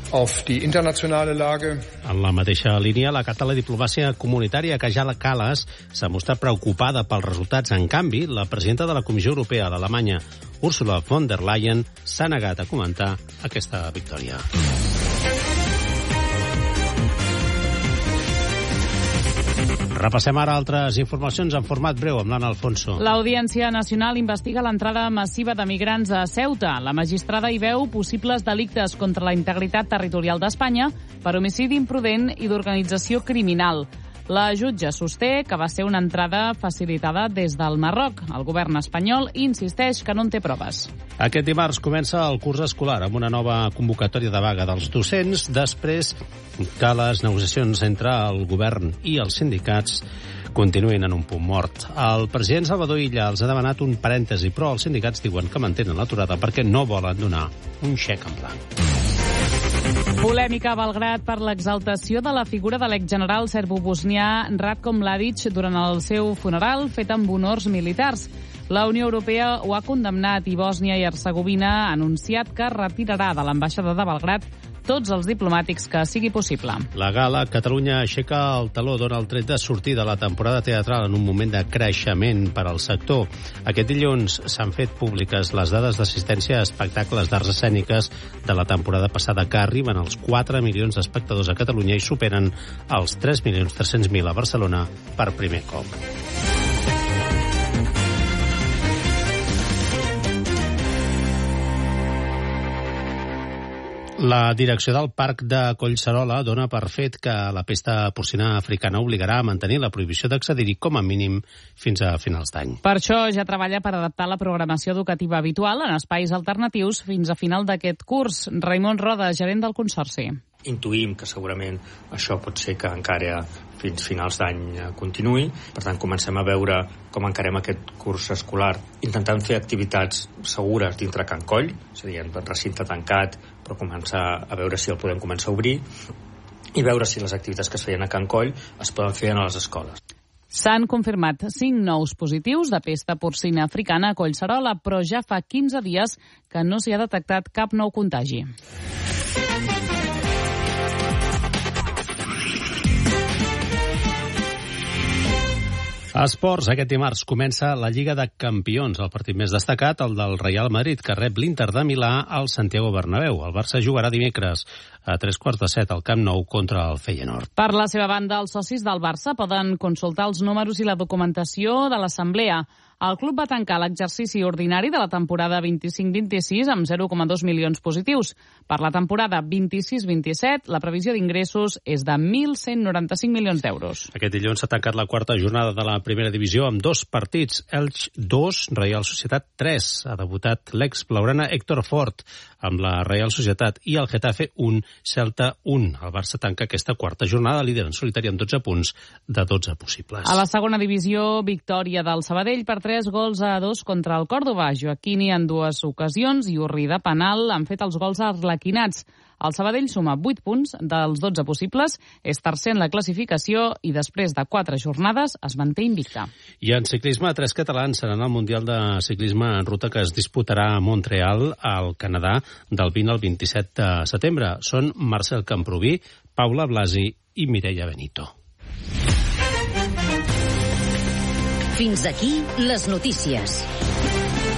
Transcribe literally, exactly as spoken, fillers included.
auf die internationale Lage. En la mateixa línia, la Cata, la diplomàcia comunitària, Kajala Kallas, s'ha mostrat preocupada pels resultats. En canvi, la presidenta de la Comissió Europea d'Alemanya, Ursula von der Leyen, s'ha negat a comentar aquesta victòria. Repassem ara altres informacions en format breu amb l'Anna Alfonso. L'Audiència Nacional investiga l'entrada massiva de migrants a Ceuta. La magistrada hi veu possibles delictes contra la integritat territorial d'Espanya per homicidi imprudent i d'organització criminal. La jutge sosté que va ser una entrada facilitada des del Marroc. El govern espanyol insisteix que no en té proves. Aquest dimarts comença el curs escolar amb una nova convocatòria de vaga dels docents després que les negociacions entre el govern i els sindicats continuïn en un punt mort. El president Salvador Illa els ha demanat un parèntesi, però els sindicats diuen que mantenen l'aturada perquè no volen donar un xec en blanc. Polèmica a Belgrad per l'exaltació de la figura de l'exgeneral serbo-bosnià Ratko Mladic durant el seu funeral fet amb honors militars. La Unió Europea ho ha condemnat i Bòsnia i Hercegovina ha anunciat que retirarà de l'ambaixada de Belgrad tots els diplomàtics que sigui possible. La gala Catalunya aixeca el taló, dona el tret de sortir de la temporada teatral en un moment de creixement per al sector. Aquest dilluns s'han fet públiques les dades d'assistència a espectacles d'arts escèniques de la temporada passada, que arriben als quatre milions d'espectadors a Catalunya i superen els tres milions tres-cents mil a Barcelona per primer cop. La direcció del Parc de Collserola dona per fet que la pesta porcina africana obligarà a mantenir la prohibició d'accedir-hi com a mínim fins a finals d'any. Per això ja treballa per adaptar la programació educativa habitual en espais alternatius fins a final d'aquest curs. Raimon Roda, gerent del Consorci. Intuïm que segurament això pot ser que encara fins finals d'any continuï. Per tant, comencem a veure com encarem aquest curs escolar, intentant fer activitats segures dintre Can Coll, és a dir, en recinte tancat, però començar a veure si el podem començar a obrir i veure si les activitats que es feien a Can Coll es poden fer a les escoles. S'han confirmat cinc nous positius de pesta porcina africana a Collserola, però ja fa quinze dies que no s'hi ha detectat cap nou contagi. Esports, aquest dimarts comença la Lliga de Campions. El partit més destacat, el del Real Madrid, que rep l'Inter de Milà al Santiago Bernabéu. El Barça jugarà dimecres a tres quarts de set al Camp Nou contra el Feyenoord. Per la seva banda, els socis del Barça poden consultar els números i la documentació de l'assemblea. El club va tancar l'exercici ordinari de la temporada vint-i-cinc vint-i-sis amb zero coma dos milions positius. Per la temporada vint-i-sis vint-i-set, la previsió d'ingressos és de mil cent noranta-cinc milions d'euros. Aquest dilluns s'ha tancat la quarta jornada de la primera divisió amb dos partits. Elx dos, Reial Societat tres. Ha debutat l'ex blaugrana Héctor Fort amb la Reial Societat i el Getafe un, Celta un. El Barça tanca aquesta quarta jornada líder en solitari amb dotze punts de dotze possibles. A la segona divisió, victòria del Sabadell per tres gols a dos contra el Còrdova. Joaquini en dues ocasions i Urri de penal han fet els gols arlequinats. El Sabadell suma vuit punts dels dotze possibles, és tercer en la classificació i després de quatre jornades es manté invicta. I en ciclisme, tres catalans seran al Mundial de Ciclisme en ruta que es disputarà a Montreal, al Canadà, del vint al vint-i-set de setembre. Són Marcel Camproví, Paula Blasi i Mireia Benito. Fins aquí les notícies.